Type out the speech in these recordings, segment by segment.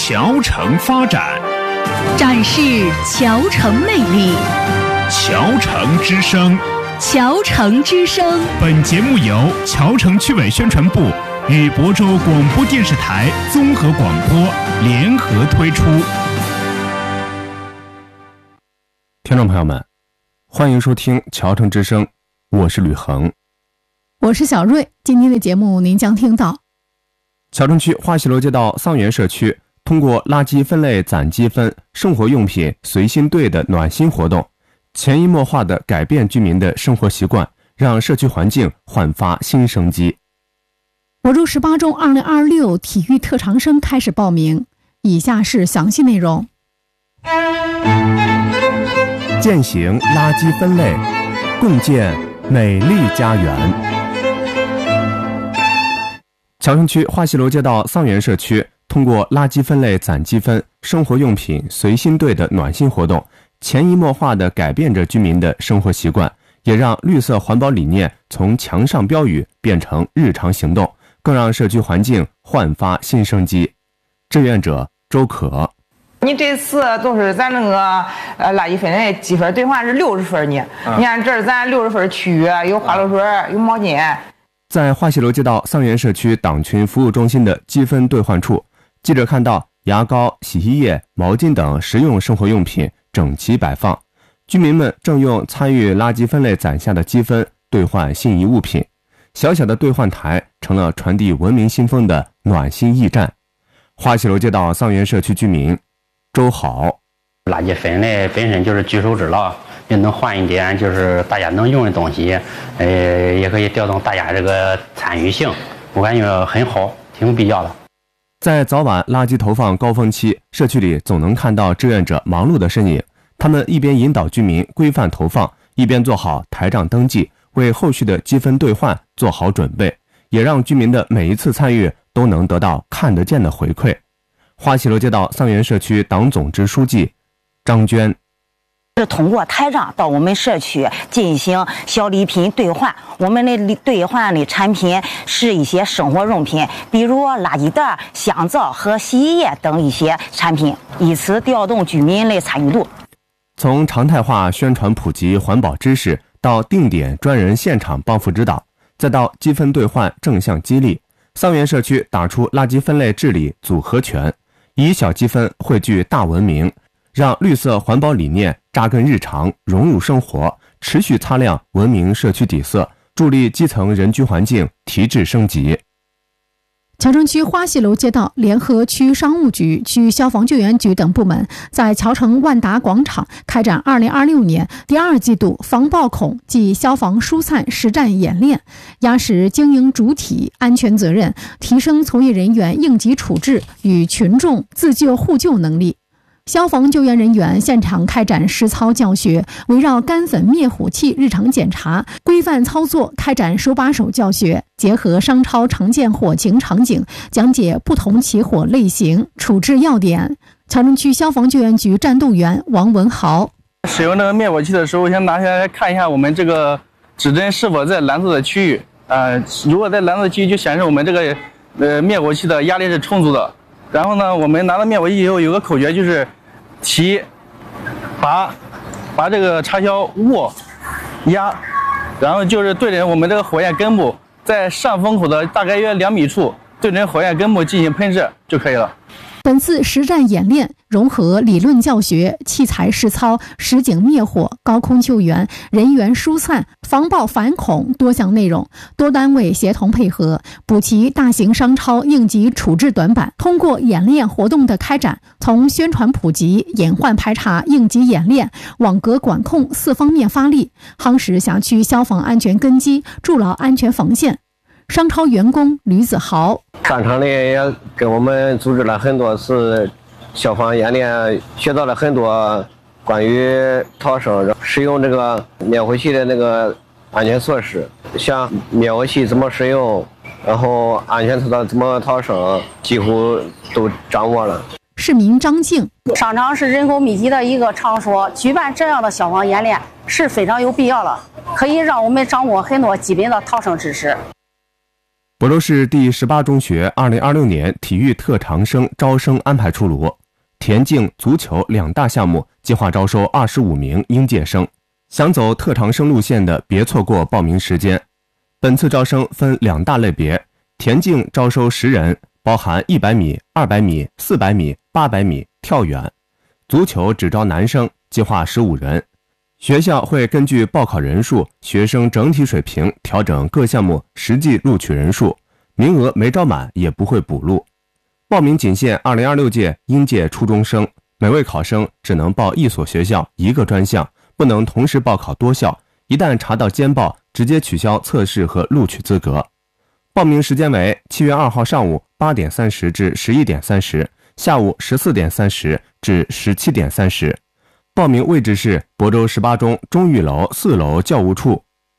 桥城发展， 展示桥城魅力。 桥城之声， 桥城之声。 本节目由桥城区委宣传部与亳州广播电视台综合广播联合推出。 听众朋友们，欢迎收听桥城之声，我是吕恒， 我是小瑞。今天的节目您将听到桥城区花溪楼街道桑园社区通过垃圾分类攒积分、生活用品随心兑的暖心活动，潜移默化地改变居民的生活习惯，让社区环境焕发新生机。 亳州18中2026体育特长生开始报名，以下是详细内容。 践行垃圾分类，共建美丽家园。桥城区花溪楼街道桑园社区通过垃圾分类攒积分、生活用品随心兑的暖心活动，潜移默化地改变着居民的生活习惯，也让绿色环保理念从墙上标语变成日常行动，更让社区环境焕发新生机。志愿者周可： 你这次都是咱那个垃圾分类积分兑换是60分呢。你看这儿咱60分区域有花露水，有毛巾。 在花溪楼街道桑园社区党群服务中心的积分兑换处，记者看到牙膏、洗衣液、毛巾等实用生活用品整齐摆放，居民们正用参与垃圾分类攒下的积分兑换心仪物品。小小的兑换台成了传递文明新风的暖心驿站。花溪楼街道桑园社区居民周好： 垃圾分类本身就是举手之劳，也能换一点就是大家能用的东西，也可以调动大家这个参与性，我感觉很好，挺有必要的。 在早晚垃圾投放高峰期，社区里总能看到志愿者忙碌的身影，他们一边引导居民规范投放，一边做好台账登记，为后续的积分兑换做好准备，也让居民的每一次参与都能得到看得见的回馈。花溪楼街道桑园社区党总支书记张娟： 是通过台账到我们社区进行小礼品兑换，我们的兑换的产品是一些生活用品，比如垃圾袋、香皂和洗衣液等一些产品，以此调动居民的参与度。 从常态化宣传普及环保知识，到定点专人现场帮扶指导，再到积分兑换正向激励，桑园社区打出垃圾分类治理组合拳，以小积分汇聚大文明，让绿色环保理念扎根日常，融入生活，持续擦亮文明社区底色，助力基层人居环境提质升级。 桥城区花溪楼街道联合区商务局、区消防救援局等部门在桥城万达广场开展2026年第2季度防爆孔及消防疏散实战演练，压实经营主体安全责任，提升从业人员应急处置与群众自救互救能力。消防救援人员现场开展实操教学，围绕干粉灭火器日常检查、规范操作开展手把手教学，结合商超常见火情场景，讲解不同起火类型、处置要点。桥城区消防救援局战斗员王文豪： 使用这个灭火器的时候，先拿下来看一下我们这个指针是否在蓝色的区域。如果在蓝色区域，就显示我们这个灭火器的压力是充足的。然后呢，我们拿到灭火器以后，有个口诀，就是提、把这个插销握、压，然后就是对准我们这个火焰根部，在上风口的大概约2米处，对准火焰根部进行喷射就可以了。 本次实战演练融合理论教学、器材实操、实景灭火、高空救援、人员疏散、防爆反恐多项内容，多单位协同配合，补齐大型商超应急处置短板。通过演练活动的开展，从宣传普及、隐患排查、应急演练、网格管控4方面发力，夯实辖区消防安全根基，筑牢安全防线。商超员工吕子豪： 上场里也给我们组织了很多次消防演练，学到了很多关于逃生使用这个灭火器的那个安全措施，像灭火器怎么使用，然后安全车道怎么逃生，几乎都掌握了。 市民张静： 商场是人口密集的一个场所，举办这样的消防演练是非常有必要了，可以让我们掌握很多基本的逃生知识。 亳州市第18中学2026年体育特长生招生安排出炉，田径、足球2大项目计划招收25名应届生，想走特长生路线的别错过报名时间。本次招生分2大类别，田径招收10人，包含100米、200米、400米、800米、跳远；足球只招男生，计划15人。学校会根据报考人数、学生整体水平调整各项目实际录取人数，名额没招满也不会补录。报名仅限2026届应届初中生，每位考生只能报1所学校1个专项，不能同时报考多校，一旦查到奸报，直接取消测试和录取资格。报名时间为7月2号上午8点30至11点30，下午14点30至17点30。报名位置是亳州18中中育楼4楼教务处。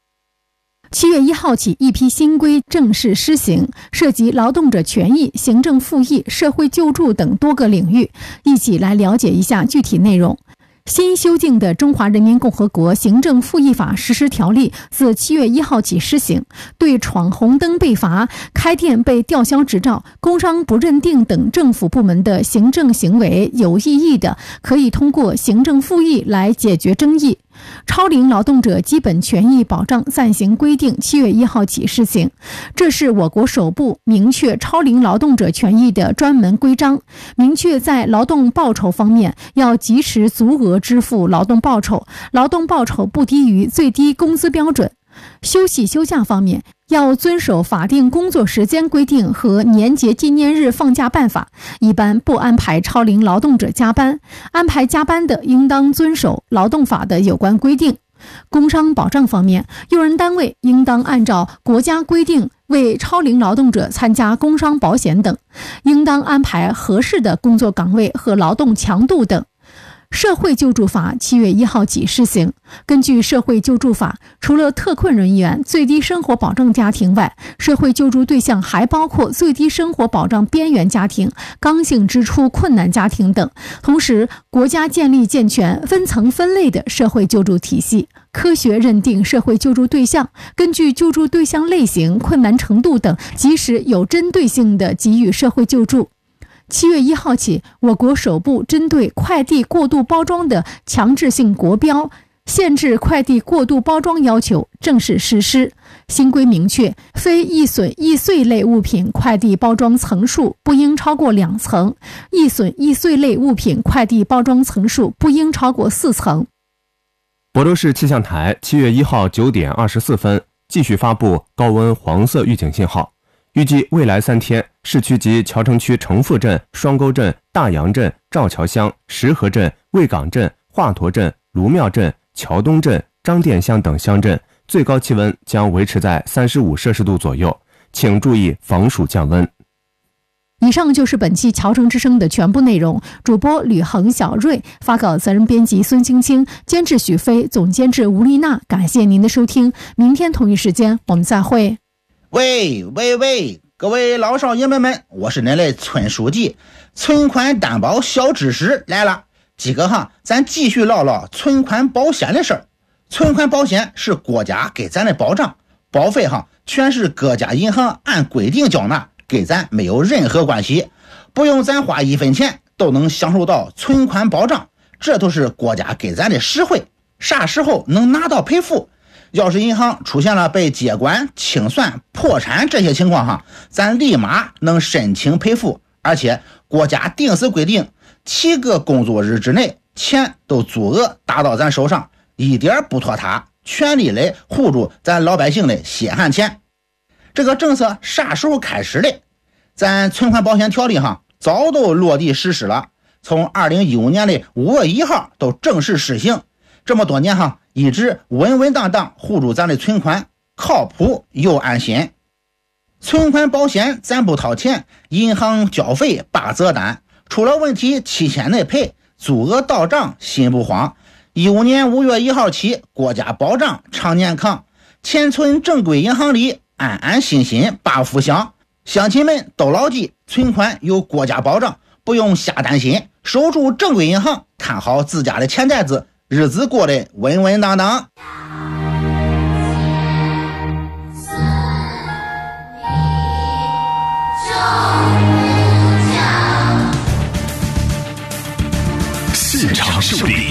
7月1号起，一批新规正式施行，涉及劳动者权益、行政复议、社会救助等多个领域，一起来了解一下具体内容。新修订的《中华人民共和国行政复议法实施条例》自7月1号起施行，对闯红灯被罚、开店被吊销执照、工商不认定等政府部门的行政行为有异议的，可以通过行政复议来解决争议。超龄劳动者基本权益保障暂行规定7月1号起施行，这是我国首部明确超龄劳动者权益的专门规章，明确在劳动报酬方面要及时足额支付劳动报酬，劳动报酬不低于最低工资标准。休息休假方面，要遵守法定工作时间规定和年节纪念日放假办法，一般不安排超龄劳动者加班，安排加班的应当遵守劳动法的有关规定。工伤保障方面，用人单位应当按照国家规定为超龄劳动者参加工伤保险等，应当安排合适的工作岗位和劳动强度等。社会救助法7月1号起施行。根据社会救助法，除了特困人员、最低生活保障家庭外，社会救助对象还包括最低生活保障边缘家庭、刚性支出困难家庭等。同时，国家建立健全、分层分类的社会救助体系，科学认定社会救助对象，根据救助对象类型、困难程度等，及时有针对性地给予社会救助。7月1号起，我国首部针对快递过度包装的强制性国标、限制快递过度包装要求正式实施。新规明确，非易损易碎类物品快递包装层数不应超过2层，易损易碎类物品快递包装层数不应超过4层。 亳州市气象台7月1号9点24分继续发布高温黄色预警信号，预计未来3天，市区及桥城区城附镇、双沟镇、大杨镇、赵桥乡、石河镇、卫岗镇、华佗镇、卢庙镇、桥东镇、张店乡等乡镇最高气温将维持在35摄氏度左右，请注意防暑降温。 以上就是本期桥城之声的全部内容。主播吕恒、小瑞，发稿责任编辑孙青青，监制许飞，总监制吴丽娜。感谢您的收听，明天同一时间我们再会。 喂，各位老少爷们，我是您的村书记。存款担保小知识来了，今个咱继续唠唠存款保险的事儿。存款保险是国家给咱的保障，保费全是各家银行按规定缴纳，给咱没有任何关系，不用咱花1分钱都能享受到存款保障，这都是国家给咱的实惠。啥时候能拿到赔付？要是银行出现了被接管、清算、破产这些情况咱立马能申请赔付，而且国家定死规定7个工作日之内钱都足额打到咱手上，一点不拖沓，全力来护住咱老百姓的血汗钱。这个政策啥时候开始的？咱存款保险条例早都落地实施了，从2015年的5月1号都正式实行。这么多年一直稳稳当当护住咱的存款，靠谱又安心。存款保险咱不掏钱，银行交费8责单，出了问题期限内赔，足额到账心不慌。15年5月1号起，国家保障常年扛，钱存正规银行里，安安心心把福享。乡亲们都牢记，存款有国家保障，不用瞎担心，守住正规银行，看好自家的钱袋子，日子过得稳稳当当。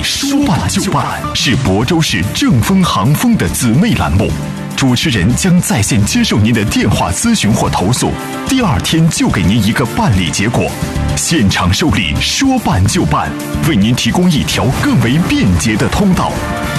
说办就办是亳州市正风航风的姊妹栏目，主持人将在线接受您的电话咨询或投诉，第2天就给您一个办理结果，现场受理，说办就办，为您提供一条更为便捷的通道。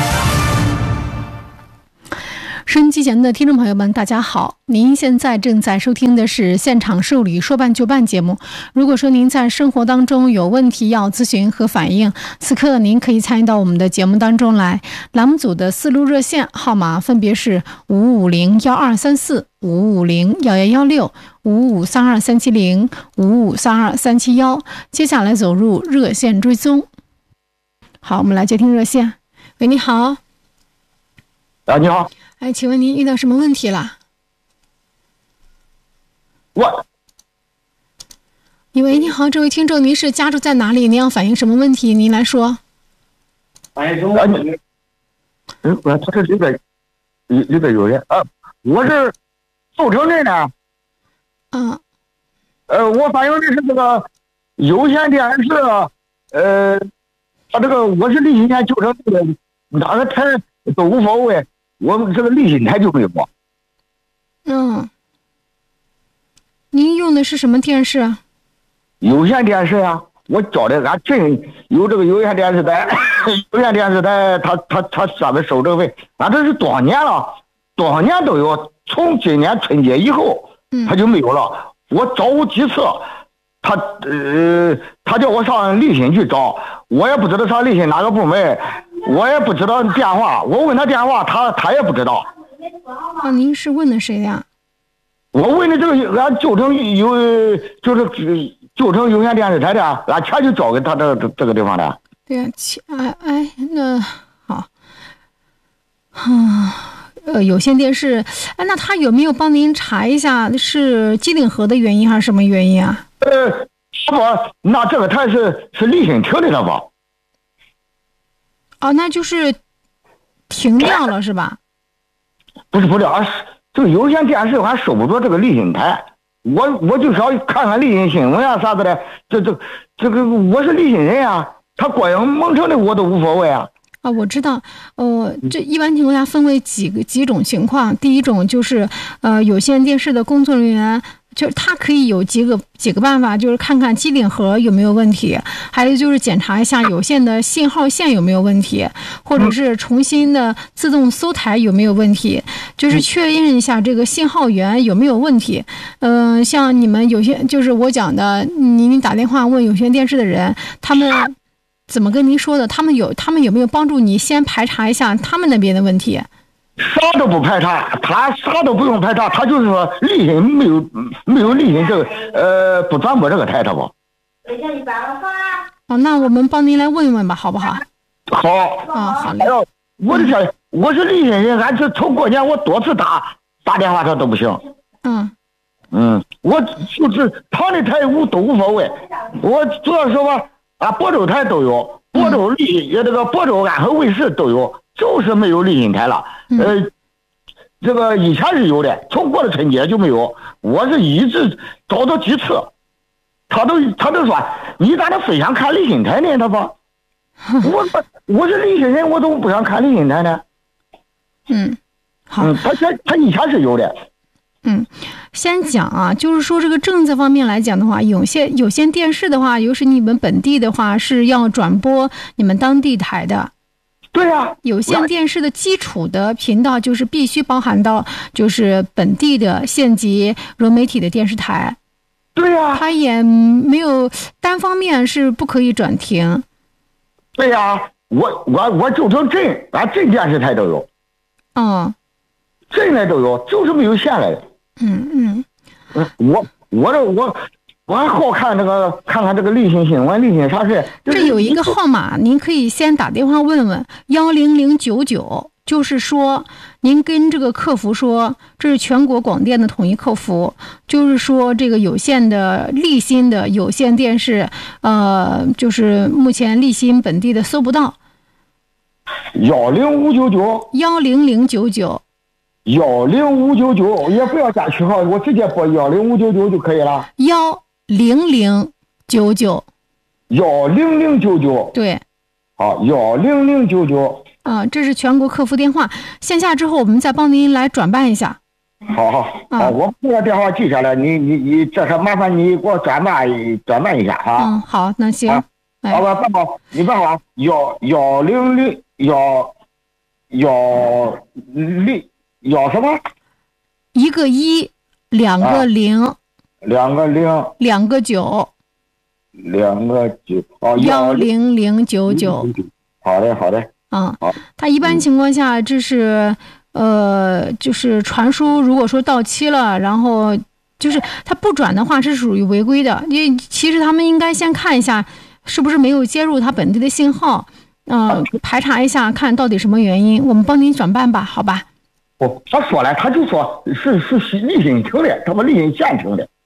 收音机前的听众朋友们，大家好！您现在正在收听的是现场受理说办就办节目。如果说您在生活当中有问题要咨询和反映，此刻您可以参与到我们的节目当中来。栏目组的4路热线号码分别是5501234、5501116、5532370、5532371。接下来走入热线追踪。好，我们来接听热线。喂，你好。 你好。 哎，请问您遇到什么问题了？喂，你好，这位听众，您是家住在哪里？您要反映什么问题？您来说。 他这里边有人啊，我是寿城镇的。我反映的是这个有线电视，他这个我是立新县旧城镇的，哪个台都无所谓。我们这个立新台就没有。 您用的是什么电视啊？ 有线电视呀，我找的俺镇有这个有线电视台，有线电视台他上面收这个费，俺这是多少年了，多少年都有，从今年春节以后他就没有了。我找过几次，他叫我上立新去找，我也不知道上立新哪个部门，我也不知道电话，我问他电话，他也不知道。 您是问的谁呀？ 我问的这个俺旧城就是旧城有线电视台的，俺钱就交给他这个地方的。 对呀，那好，有线电视，那他有没有帮您查一下是机顶盒的原因还是什么原因啊？ 那这个台是立新停的了吧？ 那就是停掉了是吧？ 不是，这个有线电视还收不着这个立新台，我就想看看立新新闻啊啥子的，这个我是立新人呀，他关阳蒙城的我都无所谓啊。 我知道，这一般情况下分为几种情况。第一种就是有线电视的工作人员，就是他可以有几个办法，就是看看机顶盒有没有问题，还有就是检查一下有线的信号线有没有问题，或者是重新的自动搜台有没有问题，就是确认一下这个信号源有没有问题。像你们有些就是我讲的，你打电话问有线电视的人，他们怎么跟您说的？他们有没有帮助你先排查一下他们那边的问题？ 啥都不排查，他啥都不用排查，他就是说立新没有立新这个不转播这个台，他不。 那我们帮您来问一问吧，好不好？ 好。 好嘞。 我的天，我是立新人，俺这从过年我多次打电话他都不行。我就是他的台都无所谓，我主要说吧。亳州台都有，亳州亳州安和卫视都有，就是没有立新台了。这个以前是有的，从过了春节就没有。我是一直找到几次，他都说你咋能非想看立新台呢？他说，我是立新人，我怎么不想看立新台呢？ 好。 他以前是有的。 先讲啊，就是说这个政策方面来讲的话，有线电视的话，尤其你们本地的话是要转播你们当地台的。 对呀。 有线电视的基础的频道就是必须包含到就是本地的县级融媒体的电视台。 对呀。 它也没有单方面是不可以转停。 对呀，我就成镇，俺镇电视台都有。镇来都有，就是没有县来的。我还好看看这个立新新闻，立新啥事。 这有一个号码，您可以先打电话问问10099，就是说您跟这个客服说，这是全国广电的统一客服，就是说这个有线的立新的有线电视，就是目前立新本地的搜不到。 10599。10599也不要加区号，我直接拨10599就可以了。 10099。 10099。 对。 好，10099。 这是全国客服电话。线下之后，我们再帮您来转办一下。 好，我把这个电话记下来，你这是麻烦你给我转办一下啊。 好，那行。 好吧，办好，你办好100什么？ 一个1，两个0， 两个0， 两个9， 两个9，哦 10099。 好的。 好，它一般情况下这是就是传输，如果说到期了，然后就是它不转的话是属于违规的，因为其实他们应该先看一下是不是没有接入它本地的信号，排查一下看到底什么原因，我们帮您转办吧，好吧？ 他说了，他就说是立新停的，他们立新县停的。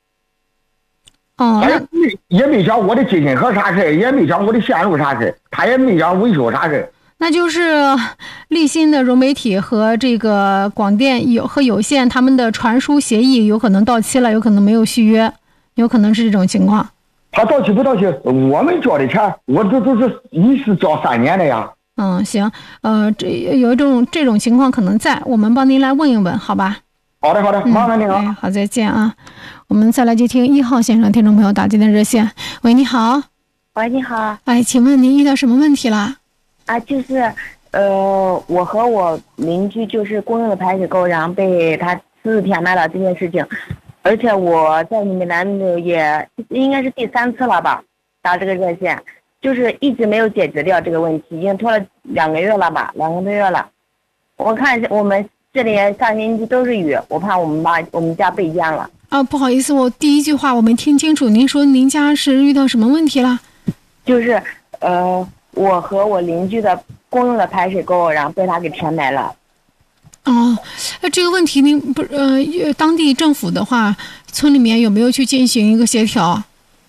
也没讲我的基金盒啥事，也没讲我的线路啥事，他也没讲维修啥事。 那就是立新的融媒体和这个广电和有线他们的传输协议有可能到期了，有可能没有续约，有可能是这种情况。 他到期不到期，我们交的钱，我这都是一次交3年的呀。 行，这有这种情况可能在，我们帮您来问一问，好吧？ 好的，麻烦您了。 好，再见啊。我们再来接听1号线上听众朋友打进的热线。喂，你好。 喂，你好。 请问您遇到什么问题了？ 就是我和我邻居就是公用的排水沟，然后被他私自填埋了这件事情，而且我在你们南也应该是第3次了吧，打这个热线，就是一直没有解决掉这个问题，已经拖了2个月了吧，2个多月了。我看我们这里上星期都是雨，我怕我们家被淹了。 不好意思，我第一句话我没听清楚，您说您家是遇到什么问题了？ 就是我和我邻居的公用的排水沟，然后被他给填埋了。 这个问题您当地政府的话，村里面有没有去进行一个协调？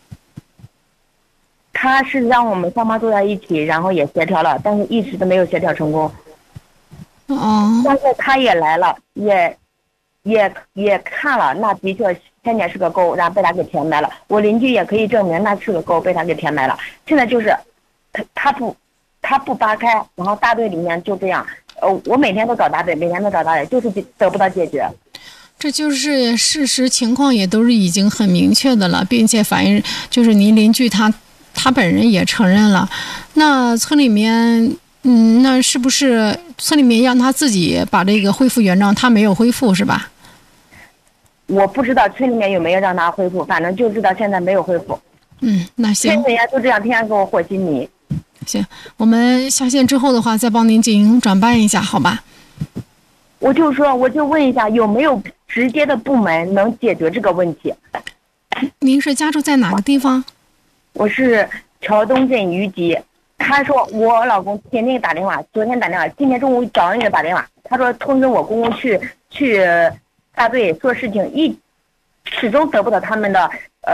他是让我们双方坐在一起，然后也协调了，但是一直都没有协调成功。但是他也来了，也看了，那的确前年是个沟，然后被他给填埋了。我邻居也可以证明那是个沟，被他给填埋了。现在就是他不扒开，然后大队里面就这样，我每天都找大队，就是得不到解决。 这就是事实情况，也都是已经很明确的了，并且反映就是您邻居他本人也承认了。那村里面，那是不是村里面让他自己把这个恢复原状，他没有恢复是吧？ 我不知道村里面有没有让他恢复，反正就知道现在没有恢复。 那行。 村里面就这样天天给我和稀泥。 行，我们下线之后的话，再帮您进行转办一下，好吧？ 我就问一下，有没有直接的部门能解决这个问题？ 您是家住在哪个地方？ 我是桥东镇虞集。他说我老公天天打电话，昨天打电话，今天中午早上也打电话，他说通知我公公去大队做事情，始终得不到他们的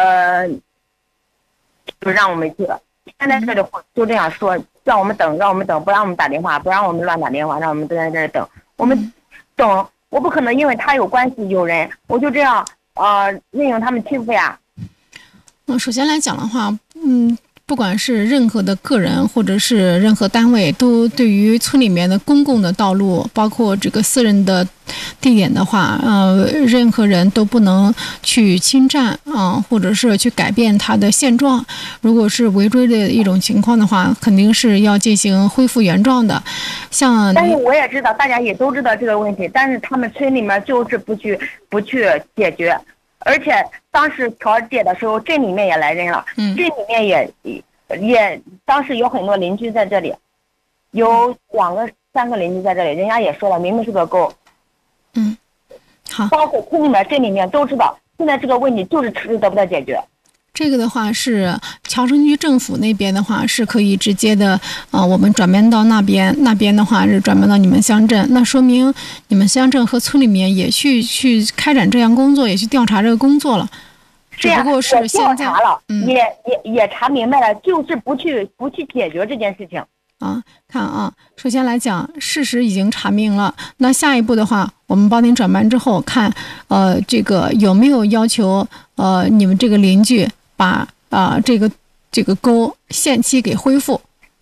就让我们去了。现在这里就这样说，让我们等，不让我们打电话，不让我们乱打电话，让我们都在这里等。我们等，我不可能因为他有关系有人，我就这样任用他们欺负呀。 首先来讲的话，不管是任何的个人或者是任何单位，都对于村里面的公共的道路，包括这个私人的地点的话，任何人都不能去侵占或者是去改变它的现状。如果是违规的一种情况的话，肯定是要进行恢复原状的。 但是我也知道，大家也都知道这个问题，但是他们村里面就是不去解决。而且当时调解的时候，镇里面也来人了，镇里面也当时有很多邻居在这里，有2个3个邻居在这里，人家也说了，明明是个沟。 好， 包括村里面、镇里面都知道，现在这个问题就是迟迟得不到解决。 这个的话是桥城区政府那边的话是可以直接的我们转变到那边的话是转变到你们乡镇，那说明你们乡镇和村里面也去开展这样工作，也去调查这个工作了。只不过是现在调查了，也查明白了，就是不去解决这件事情。 看首先来讲，事实已经查明了。那下一步的话，我们帮您转办之后，看这个有没有要求你们这个邻居把这个沟限期给恢复。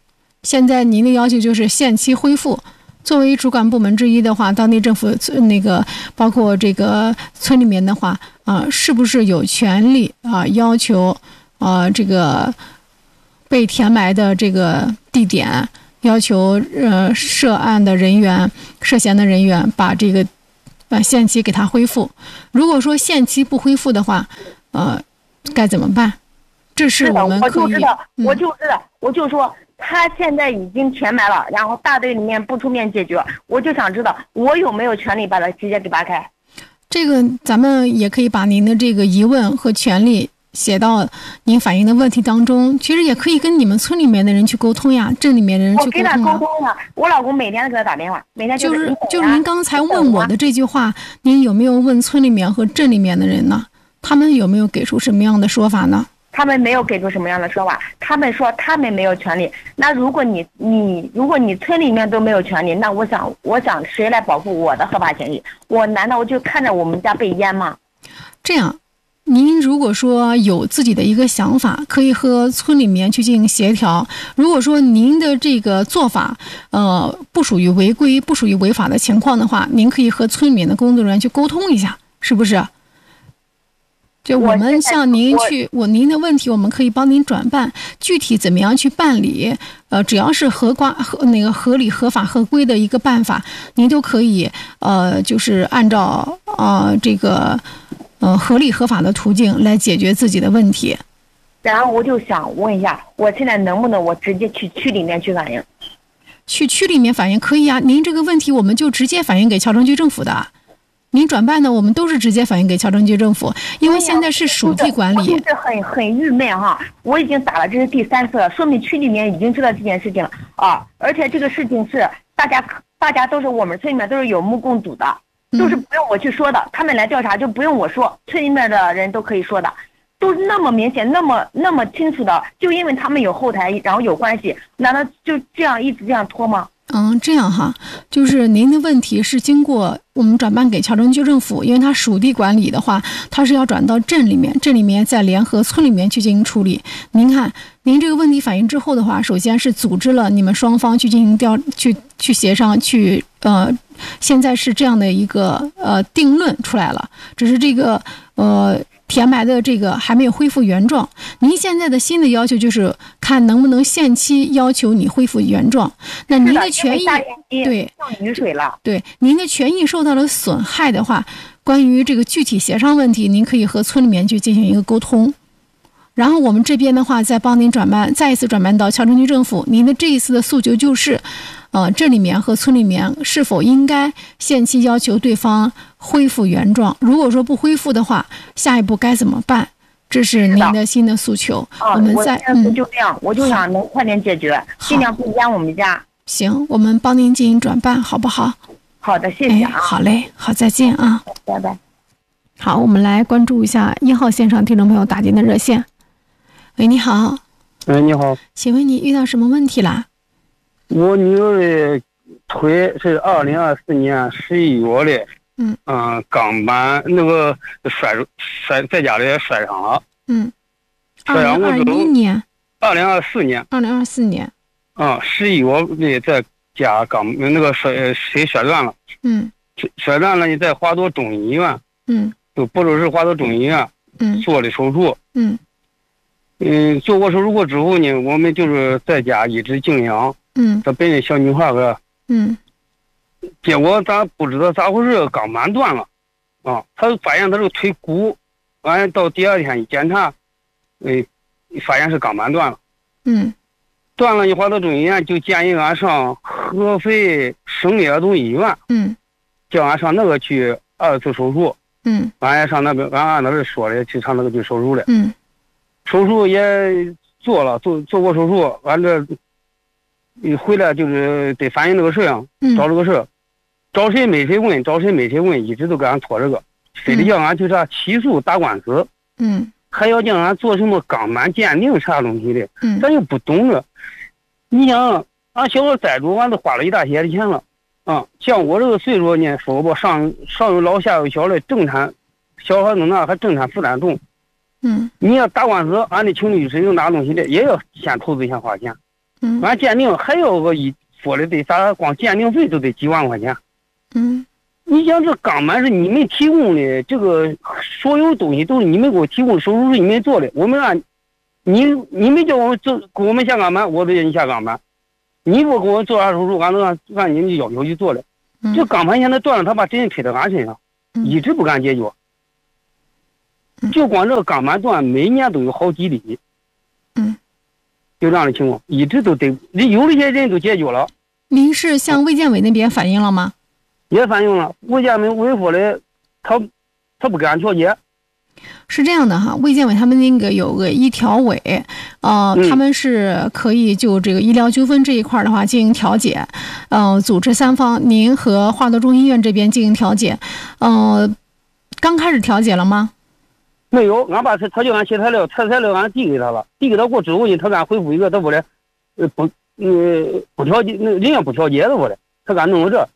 现在您的要求就是限期恢复。作为主管部门之一的话，当地政府包括这个村里面的话是不是有权利要求这个被填埋的这个地点，要求涉案的人员、涉嫌的人员把这个限期给他恢复？如果说限期不恢复的话，该怎么办？这是我们可以。 我就说他现在已经填埋了，然后大队里面不出面解决，我就想知道我有没有权利把它直接给扒开。 这个咱们也可以把您的这个疑问和权利写到您反映的问题当中，其实也可以跟你们村里面的人去沟通呀，镇里面的人去沟通呀。 我跟他沟通了，我老公每天都给他打电话，每天就是您刚才问我的这句话，您有没有问村里面和镇里面的人呢？他们有没有给出什么样的说法呢？ 他们没有给出什么样的说法，他们说他们没有权利。那如果你村里面都没有权利，那我想谁来保护我的合法权益？我难道我就看着我们家被淹吗？ 这样，您如果说有自己的一个想法，可以和村里面去进行协调。如果说您的这个做法不属于违规、不属于违法的情况的话，您可以和村里面的工作人员去沟通一下，是不是？就我们向您您的问题，我们可以帮您转办，具体怎么样去办理，只要是合理、合法、合规的一个办法，您都可以就是按照这个合理合法的途径来解决自己的问题。 然后我就想问一下，我现在能不能我直接去区里面去反映？ 去区里面反映可以啊，您这个问题我们就直接反映给乔城区政府的。您转办呢，我们都是直接反映给乔城区政府，因为现在是属地管理。 我就是很郁闷哈，我已经打了，这是第3次了，说明区里面已经知道这件事情了啊！而且这个事情是大家都是我们村里面都是有目共睹的，都是不用我去说的，他们来调查就不用我说，村里面的人都可以说的，都是那么明显、那么清楚的，就因为他们有后台，然后有关系，难道就这样一直这样拖吗？ 这样哈，就是您的问题是经过我们转办给乔城区政府，因为它属地管理的话，它是要转到镇里面，镇里面再联合村里面去进行处理。您看，您这个问题反映之后的话，首先是组织了你们双方去进行去协商，现在是这样的一个定论出来了，只是这个填埋的这个还没有恢复原状。您现在的新的要求就是看能不能限期要求你恢复原状。那您的权益对雨水了， 对您的权益受到了损害的话，关于这个具体协商问题，您可以和村里面去进行一个沟通。然后我们这边的话再帮您转办，再一次转办到乔城区政府。您的这一次的诉求就是，镇里面和村里面是否应该限期要求对方恢复原状？如果说不恢复的话，下一步该怎么办？这是您的新的诉求。我们就这样，我就想能快点解决，尽量不淹我们家。 行，我们帮您进行转办，好不好？ 好的，谢谢啊。 好嘞，好，再见啊。 拜拜。 好，我们来关注一下1号线上听众朋友打进的热线。喂，你好。 喂，你好。 请问你遇到什么问题啦？ 我女儿的腿是2024年11月的，钢板那个摔在家里摔伤了。 2021年。 2024年。 2024年。 11月的在家那个腿摔断了。摔断了，你在华东中医院。就亳州市华东中医院。做的手术。做过手术过之后呢，我们就是在家一直静养。这本来小女孩个。结果咱不知道咋回事，钢板断了。他就发现他这个腿骨，完到第2天一检查，发现是钢板断了。断了，你华东中医院就建议俺上合肥省立儿童医院。叫俺上那个去2次手术。俺也上那边，俺那边说的去上那个去手术了。手术也做了，做过手术，完这一回来就是得反映这个事情，找这个事，找谁没谁问，找谁没谁问，一直都给俺拖这个，非得叫俺去啥起诉打官司，还要叫俺做什么钢板鉴定啥东西的，咱又不懂这。你想，俺小孩栽住，俺都花了一大些的钱了，像我这个岁数呢，说吧，上有老下有小的，正产小孩弄那还正产负担重。你要打官司，俺的请律师有哪东西的，也要先投资先花钱。 完鉴定还有个说的得啥，光鉴定费都得几万块钱。你想这肛门是你们提供的，这个所有东西都是你们给我提供，手术是你们做的，我们让你们叫我们做，给我们下肛门，我得让你下肛门。你不给我做啥手术，俺都按你的要求去做的。这肛门现在断了，他把责任推到俺身上，一直不敢解决。就光这个肛门断，每年都有好几例。就这样的情况，一直都得，有一些人都解决了。 您是向卫健委那边反映了吗？ 也反映了，卫健委说的，他不给俺调解。 是这样的哈，卫健委他们那个有个医调委，他们是可以就这个医疗纠纷这一块的话进行调解，组织三方，您和华德中医院这边进行调解，刚开始调解了吗？ 没有，俺把他叫俺写材料，俺递给他了，递给他过之后呢，他给俺回复一个，他说的，不调解，人家不调解的说的，他给俺弄到这。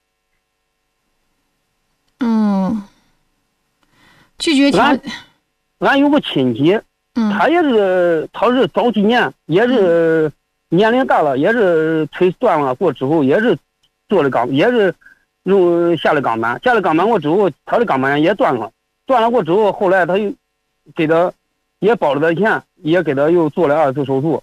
拒绝调。 俺有个亲戚，他是早几年，也是年龄大了，也是腿断了过之后，也是做了也是下了肛门，下了肛门过之后，他的肛门也断了过之后，后来他又给他也包了点钱，也给他又做了2次手术，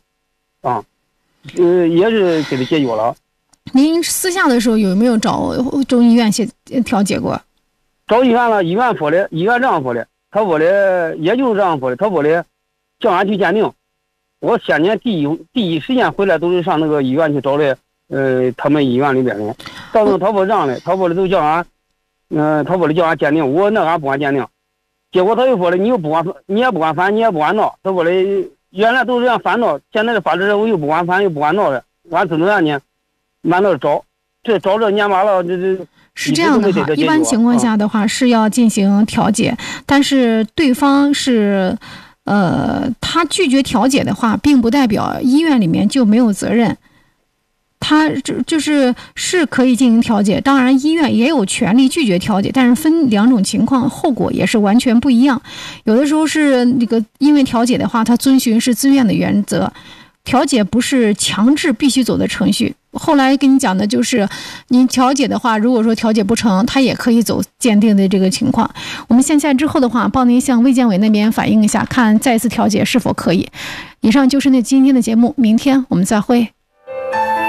也是给他解决了。 您私下的时候有没有找中医院调解过？ 找医院了，医院说的，医院这样说的，他说的也就是这样说的，他说的叫俺去鉴定。我先前第一时间回来都是上那个医院去找的，他们医院里边的。到时候他说让的，他说的都叫俺，他说的叫俺鉴定，我那俺不敢鉴定。结果他又说的你也不管烦，你也不管闹。他说的原来都是这样烦恼，现在的法制社会又不管烦又不管闹的，俺只能让你满道找，这年完了这。 是这样的哈，一般情况下的话是要进行调解，但是对方是，他拒绝调解的话，并不代表医院里面就没有责任，他是可以进行调解，当然医院也有权利拒绝调解，但是分2种情况，后果也是完全不一样。有的时候是那个因为调解的话，他遵循是自愿的原则。调解不是强制必须走的程序。后来跟你讲的就是，你调解的话，如果说调解不成，他也可以走鉴定的这个情况。我们线下之后的话，帮您向卫健委那边反映一下，看再次调解是否可以。以上就是今天的节目，明天我们再会。